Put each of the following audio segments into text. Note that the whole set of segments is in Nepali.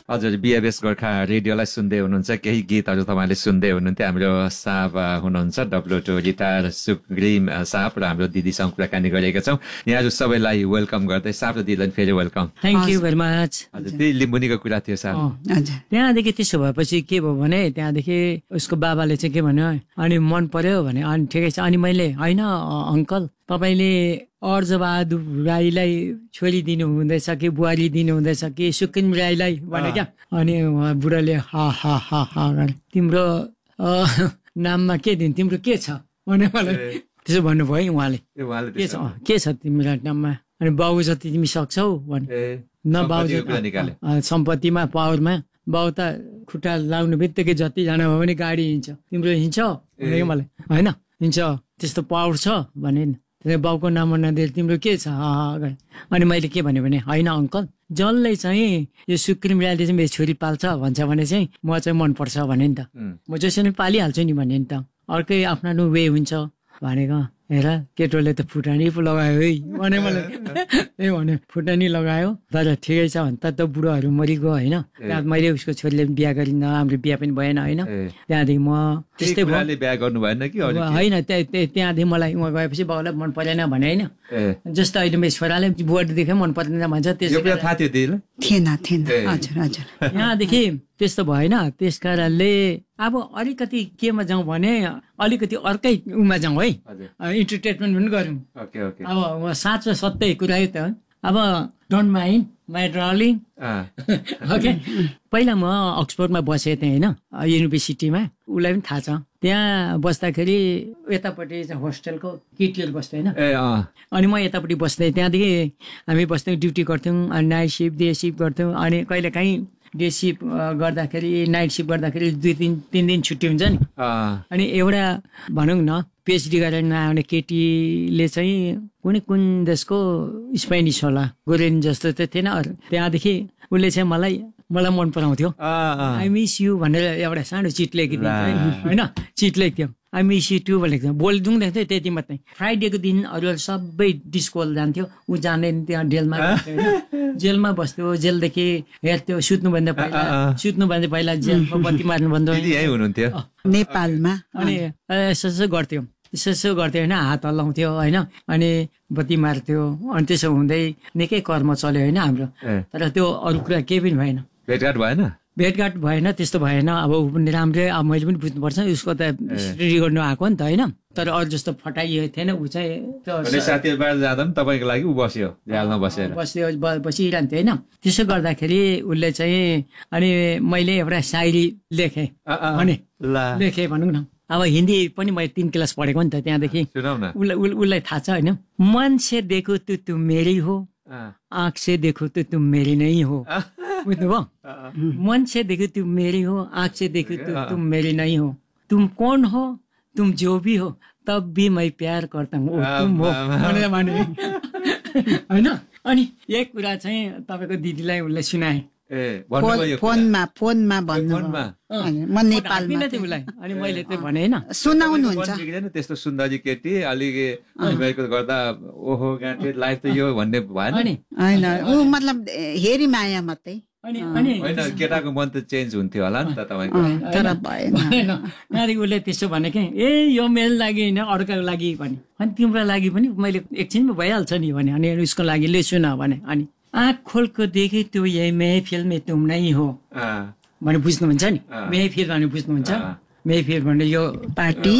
हजुर बिएबएस गोर्खा रेडियोलाई सुन्दै हुनुहुन्छ, केही गीतहरू तपाईँले सुन्दै हुनुहुन्थ्यो। हाम्रो साहब हुनुहुन्छ डब्लुटो गिटार सुग्रीम साहब र हाम्रो दिदीसँग कुराकानी गरेका छौँ। यहाँहरू सबैलाई वेलकम गर्दै साहब र दिदीलाई फेरि welcome. Thank you very much. हजुर त्यही लिम्बुनीको कुरा थियो साहब। त्यहाँदेखि त्यसो भएपछि के भयो भने त्यहाँदेखि उसको बाबाले चाहिँ के भन्यो, अनि मन पर्यो भने अनि ठिकै छ। अनि मैले होइन अङ्कल तपाईँले अर्जबहादुर राईलाई छोरी दिनु हुँदैछ कि बुहारी दिनु हुँदैछ कि सुकिम राईलाई भने क्या। अनि बुढाले हा हा हा हा तिम्रो नाममा के दिनु, तिम्रो के छ भने मलाई त्यसो भन्नुभयो उहाँले। के छ तिम्रो नाममा? अनि बाउ जति तिमी सक्छौ भने न बाउ सम्पत्तिमा पावरमा बाउ त खुट्टा लाउनु बित्तिकै जतिजना भयो भने गाडी हिँड्छ, तिम्रो हिँड्छ भने मलाई होइन हिँड्छ त्यस्तो पावर छ भने बाउको नाममा नदिएर तिम्रो के छ। अनि मैले के भने होइन अङ्कल जसले चाहिँ यो सुक्रिम राईले चाहिँ मेरो छोरी पाल्छ भन्छ भने चाहिँ म चाहिँ मनपर्छ भने नि त, म जसरी पालिहाल्छु नि भने नि त, अर्कै आफ्नो वे हुन्छ भनेको। हेर केटोले त फुटानी पो लगायो है भने मलाई ए भने फुटानी लगायो तर ठिकै छ भने त बुढोहरू मरिगयो होइन। त्यहाँ मैले उसको छोरीले बिहा गरिन्न, हाम्रो बिहा पनि भएन होइन। त्यहाँदेखि म त्यस्तै बिहा गर्नु भएन कि होइन। त्यहाँदेखि मलाई उहाँ गएपछि बाउलाई मन परेन भने होइन। जस्तो अहिले मेरो छोराले बुवा देखे मन परेन भन्छ त्यसो थाहा थियो थिएन। हजुर हजुर यहाँदेखि त्यस्तो भएन। त्यस कारणले अब अलिकति केमा जाउँ भने अलिकति अर्कै उमा जाउँ है, इन्टरटेनमेन्ट पनि गरौँ। अब साँचो सत्य कुरा त अब don't mind my darling. Okay पहिला म अक्सफोर्डमा बसेको थिएँ होइन, युनिभर्सिटीमा। उसलाई पनि थाहा छ त्यहाँ बस्दाखेरि यतापट्टि होस्टेलको केटीहरू बस्थ्यो होइन, अनि म यतापट्टि बस्थेँ। त्यहाँदेखि हामी बस्थ्यौँ, ड्युटी गर्थ्यौँ, अनि नाइट सिफ्ट डे सिफ्ट गर्थ्यौँ। अनि कहिलेकाहीँ डे सिफ्ट गर्दाखेरि नाइट सिफ्ट गर्दाखेरि 2-3 दिन छुट्टी हुन्छ नि। अनि एउटा भनौँ न पिएचडी गरेर नआउने केटीले चाहिँ कुन देशको स्पेनिस होला, गोरेन जस्तो त थिएन। त्यहाँदेखि उसले चाहिँ मलाई मन पराउँथ्यो। आई मिस यु भनेर एउटा सानो चिट लेखिदिन्छ होइन, चिट लेख्थ्यो आई मिस यु टु भनेको बोलिदिउँ देख्थ्यो त्यति मात्रै। फ्राइडेको दिन अरू सबै डिस्कोल जान्थ्यो, ऊ जाने त्यहाँ जेलमा बस्थ्यो। जेलदेखि हेर्थ्यो सुत्नुभन्दा पहिला जेलमा बत्ती मार्नुभन्दा हुनुहुन्थ्यो नेपालमा। अनि यसो गर्थ्यो होइन, हात हल्लाउँथ्यो होइन, अनि बत्ती मार्थ्यो। अनि त्यसो हुँदै निकै कर्म चल्यो होइन हाम्रो। तर त्यो अरू कुरा केही पनि भएन, भेटघाट भएन, त्यस्तो भएन। अब ऊ पनि राम्रै, अब मैले पनि बुझ्नुपर्छ उसको त स्टडी गर्नु आएको नि त होइन। तर अरू जस्तो फटाइएको थिएन। ऊ चाहिँ साथीहरू बाहिर जाँदा पनि तपाईँको लागि ऊ बस्यो झ्यालमा बसिरहन्थ्यो होइन। त्यसो गर्दाखेरि उसले चाहिँ अनि मैले एउटा शायरी लेखेँ भनौँ न। अब हिन्दी पनि मैले 3 क्लास पढेको नि त। त्यहाँदेखि उसलाई थाहा छ होइन, मन से देखो तो तुम मेरी हो, आँख से देखो तो तुम मेरी नहीं हो। बुझ्नुभयो? मन से देखो तुम मेरी हो, आँख से देखो तो तुम मेरी नहीं हो, तुम कौन हो तुम जो भी हो तब भी मैं प्यार करता हूँ तुम हो भने होइन। अनि यही कुरा चाहिँ तपाईँको दिदीलाई उसले सुनाएँ फोनमा भन्नु म नेपालमा। अनि मैले चाहिँ भने होइन सुनाउनुहुन्छ त्यस्तो सुन्दरी केटी अलिक गर्दा ओहो गाँठे लाइफ त यो भन्ने भएन होइन। ऊ मतलब हेरी माया मात्रै होइन, केटाको मन त चेन्ज हुन्थ्यो होला नि त तपाईँको। तर भएन। त्यहाँदेखि उसले त्यसो भने कि ए यो मेरो लागि होइन अर्काको लागि भने, अनि तिम्रो लागि पनि मैले एकछिनमा भइहाल्छ नि भने। अनि उसको लागि ले सुन भने। अनि आँख खोलको देखे त्यो यही महफिल में तुम नहीं हो भने बुझ्नुहुन्छ नि। महफिल भने बुझ्नुहुन्छ, महफिल भने यो पार्टी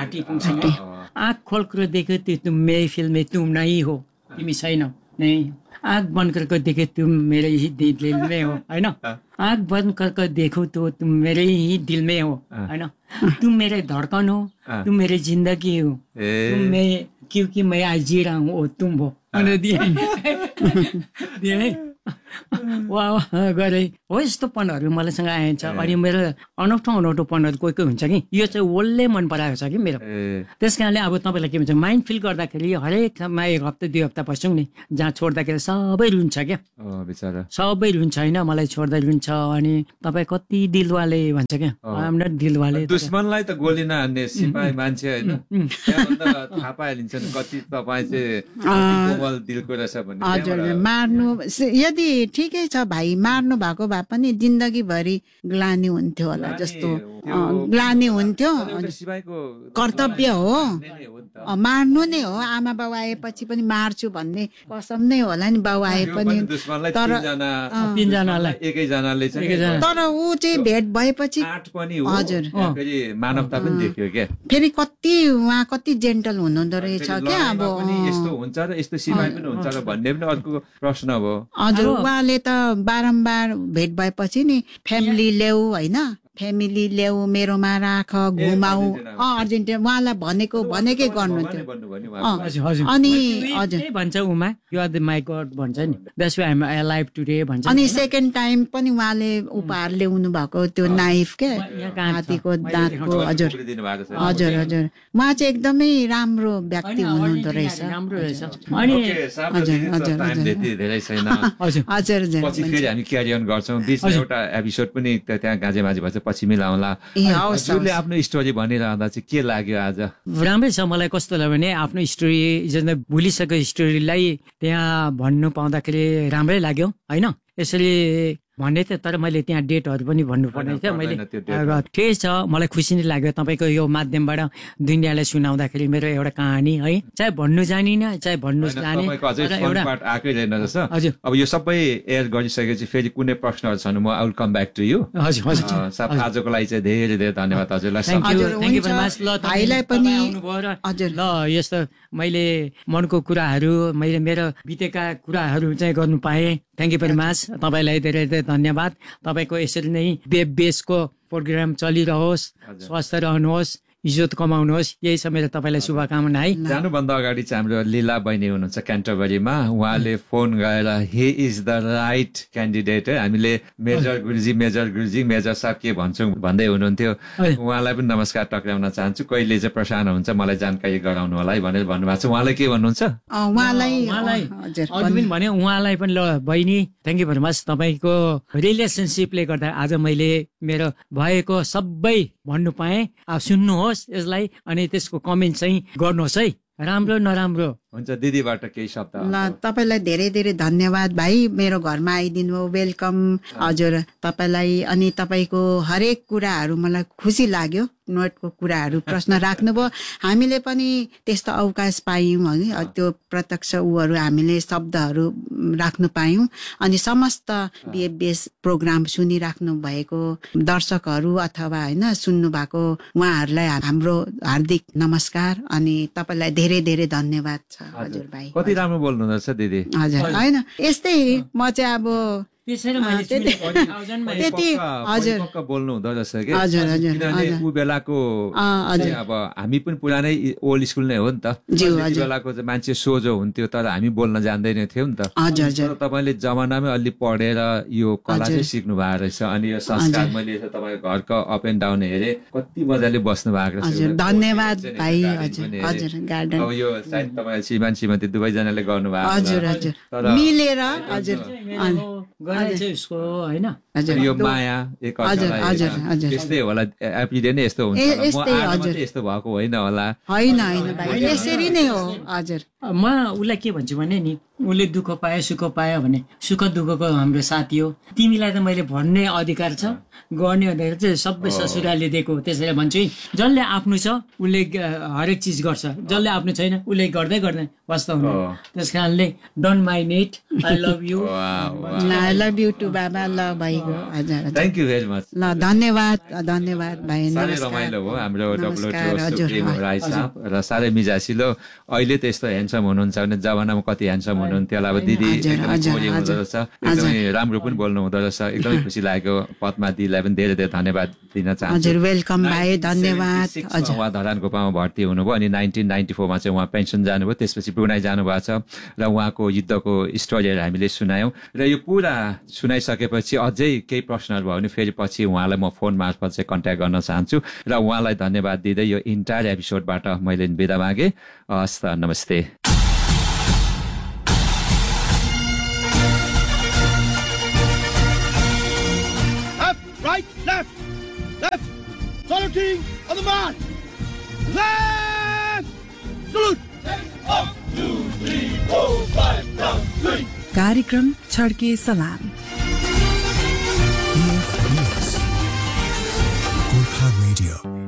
आँख खोलको देखे त्यो तुम महफिल में तुम नहीं हो, तिमी छैनौ नहीं। आँख बंद करके देखे तुम मेरे ही दिल में हो होइन। आँख बंद करके देखो तो तुम मेरे ही दिल में हो होइन। तुम मेरे धड़कन हो, तुम मेरे जिंदगी हो, तुम मैं क्योंकि मैं आज जी रहा हूँ तुम हो भनेर दिए वाह गरे हो। यस्तो पनहरू मलाईसँग आएछ। अनि मेरो अनौठो पनहरू कोही हुन्छ कि यो चाहिँ ओल्लै मन पराएको छ कि मेरो। त्यस कारणले अब तपाईँलाई के भन्छ, माइन्ड फिल गर्दाखेरि हरेकमा 1 हप्ता 2 हप्ता बस्छौँ नि, जहाँ छोड्दाखेरि सबै रुन्छ क्या, सबै रुन्छ होइन, मलाई छोड्दै रुन्छ। अनि तपाईँ कति दिलवाले भन्छ क्या, हाम्रो दिलवाले। दुश्मनलाई त गोली नहान्ने सिपाही मान्छे होइन, थाहा पाइहालिन्छ नि कति तपाईँ चाहिँ कोमल दिलको रहेछ भन्ने। हजुर मार्नु यदि ठिक ठिकै छ भाइ, मार्नु भएको भए पनि जिन्दगीभरि ग्लानी हुन्थ्यो होला जस्तो ग्लानी हुन्थ्यो। कर्तव्य हो, मार्नु नै हो। आमा बाउ आएपछि पनि मार्छु भन्ने कसम नै होला नि, बाउ आए पनि। तर तर ऊ चाहिँ भेट भएपछि हजुर मानवता पनि देख्यो क्या। फेरि उहाँ कति जेन्टल हुनुहुँदो रहेछ क्या। अब यस्तो हुन्छ र यस्तो सिमाइ पनि हुन्छ र भन्ने पनि अर्को प्रश्न हो। हजुर, उहाँले त बारम्बार भेट भएपछि नि फ्यामिली ल्याऊ होइन, फ्यामिली ल्याऊ, मेरोमा राख, घुमाऊ, अर्जेन्टिना उहाँलाई भनेकै गर्नुहुन्थ्यो। अनि हजुर भन्छ Uma you are the my God भन्छ नि, that's why I am alive today भन्छ। अनि सेकेन्ड टाइम पनि उहाँले उपहार ल्याउनु भएको त्यो नाइफ के हात्तीको दाँतको। हजुर हजुर हजुर, उहाँ चाहिँ एकदमै राम्रो व्यक्ति हुनुहुँदो रहेछ। राम्रो रहेछ। अनि हजुर हजुर धेरै छैन। हजुर हजुर पछि फेरि हामी क्यारी अन गर्छौँ। बिचमा एउटा एपिसोड पनि त्यहाँ गाजेमाझे भन्छ, पछि मिलाउँला। हजुरले आफ्नो स्टोरी भनिरहँदा चाहिँ के लाग्यो आज? राम्रै छ। मलाई कस्तो लाग्यो भने आफ्नो स्टोरी भुलिसकेको स्टोरीलाई त्यहाँ भन्नु पाउँदाखेरि राम्रै लाग्यो होइन। यसरी भन्ने थियो, तर मैले त्यहाँ डेटहरू पनि भन्नु पर्ने थियो। मैले ठिकै छ, मलाई खुसी नै लाग्यो तपाईँको यो माध्यमबाट दुनियाँलाई सुनाउँदाखेरि मेरो एउटा कहानी है। चाहे भन्नु जानिनँ, चाहे भन्नु जाने। अब यो सबै एयर गरिसकेपछि फेरि कुनै प्रश्नहरू छन् म I will come back to you. हजुर हजुर, आजको लागि चाहिँ धेरै धेरै धन्यवाद हजुरलाई। भाइलाई पनि ल यस्तो मैले मनको कुराहरू, मैले मेरो बितेका कुराहरू चाहिँ गर्नु पाएँ। Thank you very much. तपाईँलाई धेरै धेरै धन्यवाद। तपाईँको यसरी नै वेब बेसको प्रोग्राम चलिरहोस्, स्वस्थ रहनुहोस्, इज्जत कमाउनुहोस्, यही छ मेरो तपाईँलाई शुभकामना है। जानुभन्दा अगाडि चाहिँ हाम्रो लीला बहिनी हुनुहुन्छ क्यान्टरबरीमा, उहाँले फोन गरेर he is the right candidate है, हामीले मेजर गुरुजी मेजर साहब के भन्छौँ भन्दै हुनुहुन्थ्यो। उहाँलाई पनि नमस्कार टक्राउन चाहन्छु। कहिले चाहिँ प्रसारण हुन्छ मलाई जानकारी गराउनु होला है भनेर भन्नुभएको छ। उहाँलाई के भन्नुहुन्छ? उहाँलाई पनि ल बहिनी थ्याङ्क यू भेरी मच। तपाईँको रिलेसनसिपले गर्दा आज मैले मेरो भएको सबै भन्नु पाएँ। सुन्नुहोस् यसलाई अनि त्यसको कमेन्ट चाहिँ गर्नुहोस् है, राम्रो नराम्रो। हुन्छ, दिदीबाट केही शब्द। ल तपाईँलाई धेरै धेरै धन्यवाद भाइ, मेरो घरमा आइदिनु हो, वेलकम। हजुर तपाईँलाई अनि तपाईँको हरेक कुराहरू मलाई खुसी लाग्यो। नोटको कुराहरू प्रश्न राख्नुभयो, हामीले पनि त्यस्तो अवकाश पायौँ है, त्यो प्रत्यक्ष उहरू हामीले शब्दहरू राख्नु पायौँ। अनि समस्त बिएफबिएस प्रोग्राम सुनिराख्नु भएको दर्शकहरू अथवा होइन सुन्नु भएको उहाँहरूलाई हाम्रो हार्दिक नमस्कार अनि तपाईँलाई धेरै धेरै धन्यवाद छ। हजुर भाइ कति राम्रो बोल्नु हुँदछ दिदी। हजुर होइन यस्तै म चाहिँ अब त्यति हजुर बोल्नु हुँदो रहेछ कि। हजुर हजुर किनभने ऊ बेलाको अब हामी पनि पुरानै ओल्ड स्कुल नै हो नि त। बेलाको चाहिँ मान्छे सोझो हुन्थ्यो तर हामी बोल्न जान्दैन थियौँ नि त। हजुर तपाईँले जमानामै अलि पढेर यो कला चाहिँ सिक्नु भएको रहेछ। अनि यो संस्कार मैले तपाईँको घरको अप एन्ड डाउन हेरेँ, कति मजाले बस्नु भएको रहेछ। धन्यवाद भाइ। हजुर गार्डन अब यो सायद तपाईँ श्रीमान श्रीमती दुवैजनाले गर्नुभएको हजुर हजुर मिलेर हजुर यो माया एक यस्तै होला। एभ्रिडे नै यस्तो हुन्छ, यस्तो भएको होइन होला। होइन भाइ यसरी नै हो। हजुर म उसलाई के भन्छु भने नि, उसले दुःख पायो सुख पायो भने सुख दुःखको हाम्रो साथी हो। तिमीलाई त मैले भन्ने अधिकार छ, गर्ने अधिकार चाहिँ सबै ससुराले दिएको। त्यसैले भन्छु है, जसले आफ्नो छ उसले हरेक चिज गर्छ, जसले आफ्नो छैन उसले गर्दै गर्दैन वास्तव हुनु। त्यस कारणले don't mind it, I love you. I love you to बाबा। ल भाइको हजुर थ्याङ्क यू भेरी मच। ल धन्यवाद धन्यवाद भाइ। साह्रै रमाइलो हो हाम्रो राई साहब र साह्रै मिजासिलो। अहिले त यस्तो ह्यान्डसम हुनुहुन्छ भने जमानामा कति ह्यान्डसम हुनुहुन्थ्यो होला। अब दिदी एकदमै हुँदो रहेछ, एकदमै राम्रो पनि बोल्नु हुँदो रहेछ। एकदमै खुसी लाग्यो। पद्मा दिदीलाई पनि धेरै धेरै धन्यवाद दिन चाहन्छु। हजुर वेलकम भाइ, धन्यवाद। उहाँ धरानकोपामा भर्ती हुनुभयो अनि 1994 मा चाहिँ उहाँ पेन्सन जानुभयो। त्यसपछि ब्रुनाई जानुभएको छ र उहाँको युद्धको स्टोरीहरू हामीले सुनायौँ। र यो पुरा सुनाइसकेपछि अझै केही प्रश्नहरू भयो भने फेरि पछि उहाँलाई म फोन मार्फत चाहिँ कन्ट्याक्ट गर्न चाहन्छु र उहाँलाई धन्यवाद दिँदै यो इन्टायर एपिसोडबाट मैले बिदा मागेँ। हस् त, नमस्ते। Right, left, saluting on the march. Left, salute. 1, 2, 3, 4, 5, down, 3. कार्यक्रम छड्के सलाम। America Radio.